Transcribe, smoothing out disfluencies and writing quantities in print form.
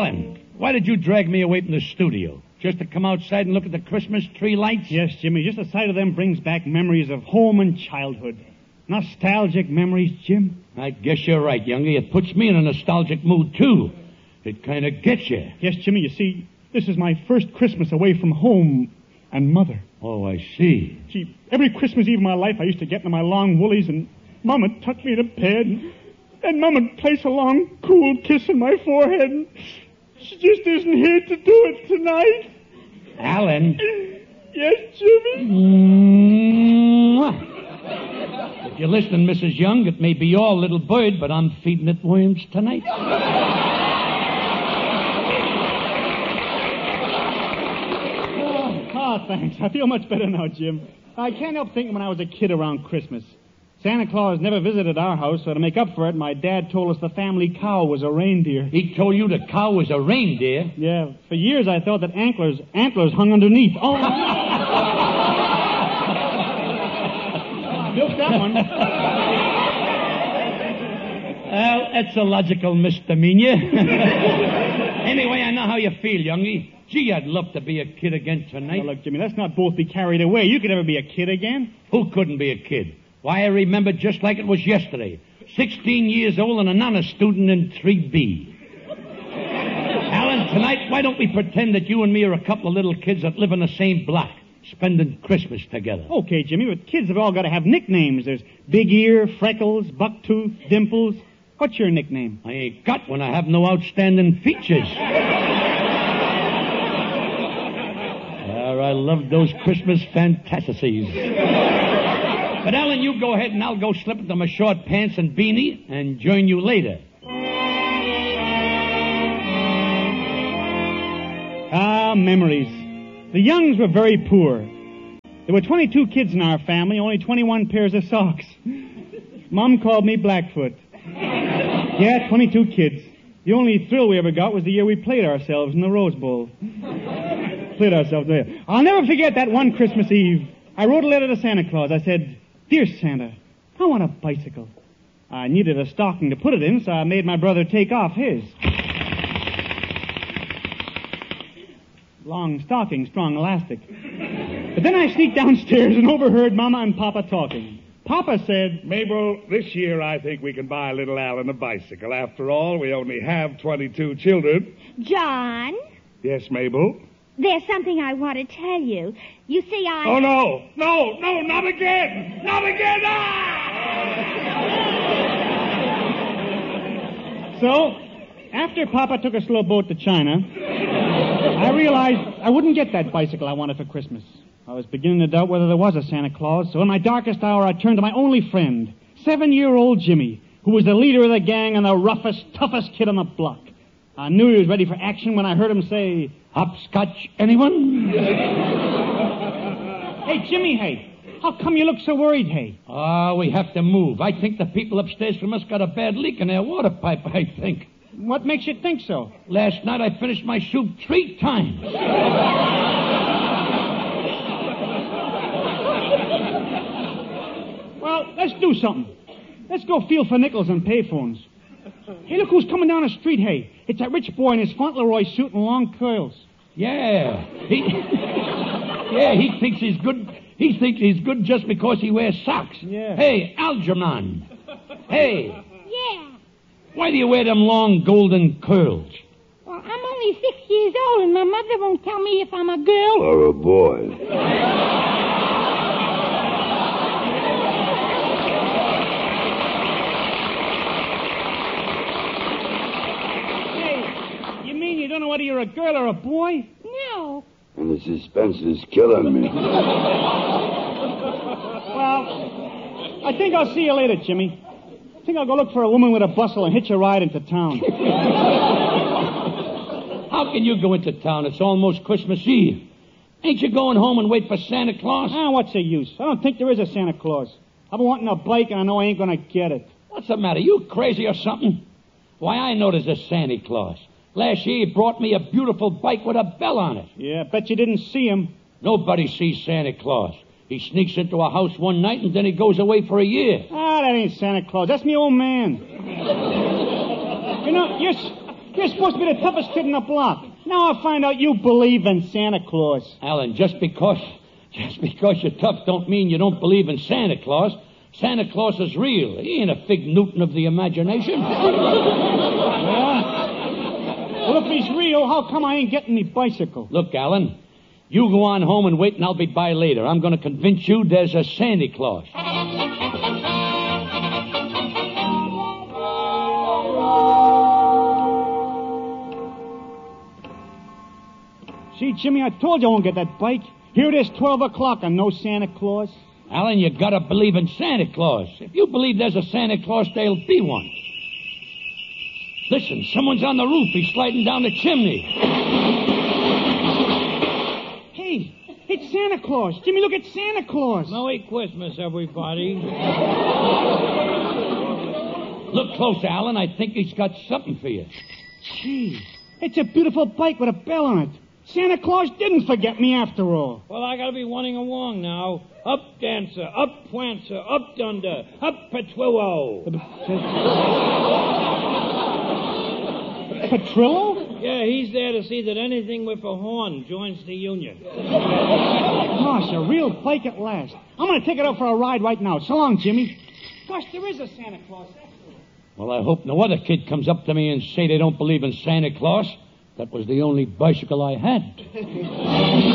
Alan, why did you drag me away from the studio? Just to come outside and look at the Christmas tree lights? Yes, Jimmy, just the sight of them brings back memories of home and childhood. Nostalgic memories, Jim. I guess you're right, youngie. It puts me in a nostalgic mood, too. It kind of gets you. Yes, Jimmy, you see, this is my first Christmas away from home and Mother. Oh, I see. Gee, every Christmas Eve of my life, I used to get into my long woolies and Mom would tuck me to bed, and Mom would place a long, cool kiss on my forehead. And she just isn't here to do it tonight. Alan. Yes, Jimmy? If you're listening, Mrs. Young, it may be your little bird, but I'm feeding it worms tonight. Oh, thanks. I feel much better now, Jim. I can't help thinking when I was a kid around Christmas. Santa Claus never visited our house, so to make up for it, my dad told us the family cow was a reindeer. He told you the cow was a reindeer? Yeah. For years I thought that antlers hung underneath. Oh. Milk that one. Well, that's a logical misdemeanor. Anyway, I know how you feel, youngie. Gee, I'd love to be a kid again tonight. Now, look, Jimmy, let's not both be carried away. You could never be a kid again. Who couldn't be a kid? Why, I remember just like it was yesterday. 16 years old and an honor student in 3B. Alan, tonight, why don't we pretend that you and me are a couple of little kids that live in the same block, spending Christmas together? Okay, Jimmy, but kids have all got to have nicknames. There's Big Ear, Freckles, Bucktooth, Dimples. What's your nickname? I ain't got one. I have no outstanding features. I love those Christmas fantasies. But, Alan, you go ahead and I'll go slip into my short pants and beanie and join you later. Ah, memories. The Youngs were very poor. There were 22 kids in our family, only 21 pairs of socks. Mom called me Blackfoot. Yeah, 22 kids. The only thrill we ever got was the year we played ourselves in the Rose Bowl. Played ourselves there. I'll never forget that one Christmas Eve. I wrote a letter to Santa Claus. I said, "Dear Santa, I want a bicycle." I needed a stocking to put it in, so I made my brother take off his. Long stocking, strong elastic. But then I sneaked downstairs and overheard Mama and Papa talking. Papa said, "Mabel, this year I think we can buy little Alan a bicycle. After all, we only have 22 children." John? Yes, Mabel? There's something I want to tell you. You see, Oh, no, not again! Not again! Ah! So, after Papa took a slow boat to China, I realized I wouldn't get that bicycle I wanted for Christmas. I was beginning to doubt whether there was a Santa Claus, so in my darkest hour I turned to my only friend, 7-year-old Jimmy, who was the leader of the gang and the roughest, toughest kid on the block. I knew he was ready for action when I heard him say, "Hopscotch, anyone?" "Hey, Jimmy, hey, how come you look so worried, hey?" We have to move. I think the people upstairs from us got a bad leak in their water pipe, I think. What makes you think so? Last night I finished my soup 3 times. Well, let's do something. Let's go feel for nickels and payphones. Hey, look who's coming down the street, hey. It's that rich boy in his Fauntleroy suit and long curls. Yeah. He thinks he's good. He thinks he's good just because he wears socks. Yeah. Hey, Algernon. Hey. Yeah. Why do you wear them long golden curls? Well, I'm only 6 years old, and my mother won't tell me if I'm a girl or a boy. You mean you don't know whether you're a girl or a boy? No. And the suspense is killing me. Well, I think I'll see you later, Jimmy. I think I'll go look for a woman with a bustle and hitch a ride into town. How can you go into town? It's almost Christmas Eve. Ain't you going home and wait for Santa Claus? What's the use? I don't think there is a Santa Claus. I've been wanting a bike, and I know I ain't going to get it. What's the matter? You crazy or something? Why, I know there's a Santa Claus. Last year he brought me a beautiful bike with a bell on it. Yeah, bet you didn't see him. Nobody sees Santa Claus. He sneaks into a house one night and then he goes away for a year. That ain't Santa Claus. That's me old man. You're supposed to be the toughest kid in the block. Now I find out you believe in Santa Claus. Alan, just because you're tough don't mean you don't believe in Santa Claus. Santa Claus is real. He ain't a fig Newton of the imagination. Well, if he's real, how come I ain't getting me bicycle? Look, Alan, you go on home and wait and I'll be by later. I'm going to convince you there's a Santa Claus. See, Jimmy, I told you I won't get that bike. Here it is, 12 o'clock and no Santa Claus. Alan, you gotta believe in Santa Claus. If you believe there's a Santa Claus, there'll be one. Listen, someone's on the roof. He's sliding down the chimney. Hey, it's Santa Claus. Jimmy, look at Santa Claus. Merry Christmas, everybody. Look close, Alan. I think he's got something for you. Gee, it's a beautiful bike with a bell on it. Santa Claus didn't forget me after all. Well, I gotta be running along now. Up Dancer, up Prancer, up Dunder, up Petrillo. Petrillo? Yeah, he's there to see that anything with a horn joins the union. Gosh, a real bike at last. I'm going to take it out for a ride right now. So long, Jimmy. Gosh, there is a Santa Claus. Well, I hope no other kid comes up to me and say they don't believe in Santa Claus. That was the only bicycle I had.